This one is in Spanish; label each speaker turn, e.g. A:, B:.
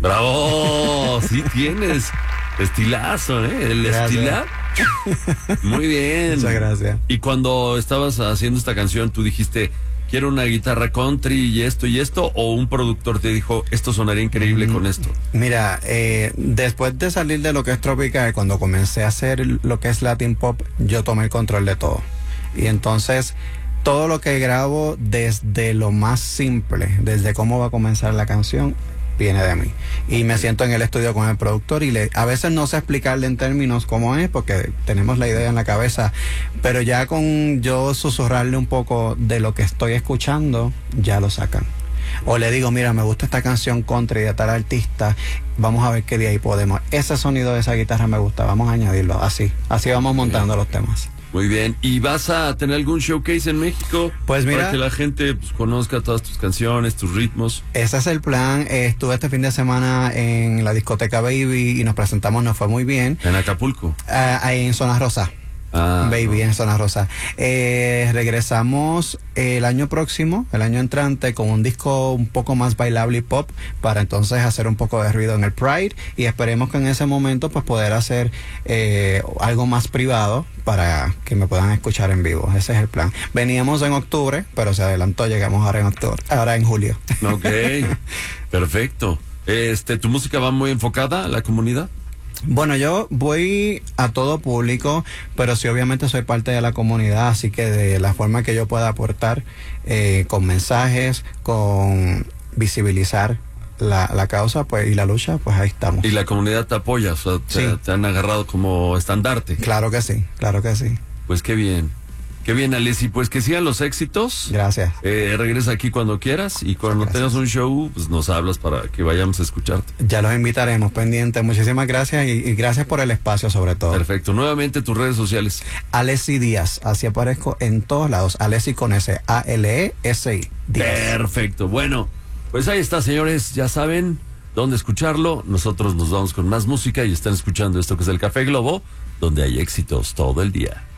A: ¡Bravo! Sí tienes estilazo, ¿eh? El estila. Muy bien.
B: Muchas gracias.
A: Y cuando estabas haciendo esta canción, tú dijiste, quiero una guitarra country y esto, o un productor te dijo, esto sonaría increíble con esto.
B: Mira, después de salir de lo que es tropical, cuando comencé a hacer lo que es Latin Pop, yo tomé el control de todo. Y entonces, todo lo que grabo desde lo más simple, desde cómo va a comenzar la canción, viene de mí. Y me siento en el estudio con el productor y a veces no sé explicarle en términos cómo es, porque tenemos la idea en la cabeza, pero ya con yo susurrarle un poco de lo que estoy escuchando, ya lo sacan. O le digo, mira, me gusta esta canción country de tal artista, vamos a ver qué de ahí podemos. Ese sonido de esa guitarra me gusta, vamos a añadirlo. Así vamos montando los temas.
A: Muy bien. ¿Y vas a tener algún showcase en México?
B: Pues mira,
A: para que la gente conozca todas tus canciones, tus ritmos.
B: Ese es el plan. Estuve este fin de semana en la discoteca Baby y nos presentamos, nos fue muy bien.
A: ¿En Acapulco?
B: Ahí en Zona Rosa. Baby, en Zona Rosa. Regresamos el año próximo, el año entrante, con un disco un poco más bailable y pop, para entonces hacer un poco de ruido en el Pride, y esperemos que en ese momento pues poder hacer algo más privado para que me puedan escuchar en vivo. Ese es el plan. Veníamos en octubre, pero se adelantó, llegamos ahora en julio.
A: Ok, perfecto. ¿Tu música va muy enfocada a la comunidad?
B: Bueno, yo voy a todo público, pero sí obviamente soy parte de la comunidad, así que de la forma que yo pueda aportar con mensajes, con visibilizar la causa pues y la lucha, pues ahí estamos.
A: ¿Y la comunidad te apoya? O sea, te han agarrado como estandarte.
B: Claro que sí, claro que sí.
A: Pues qué bien. Qué bien, Alessi, pues que sigan los éxitos.
B: Gracias.
A: Regresa aquí cuando quieras y cuando tengas un show, pues nos hablas para que vayamos a escucharte.
B: Ya los invitaremos, pendientes. Muchísimas gracias y gracias por el espacio sobre todo.
A: Perfecto. Nuevamente tus redes sociales.
B: Alessi Díaz, así aparezco en todos lados. Alessi con S, A-L-E-S-I. Díaz.
A: Perfecto. Bueno, pues ahí está, señores. Ya saben dónde escucharlo. Nosotros nos vamos con más música y están escuchando esto que es el Café Globo, donde hay éxitos todo el día.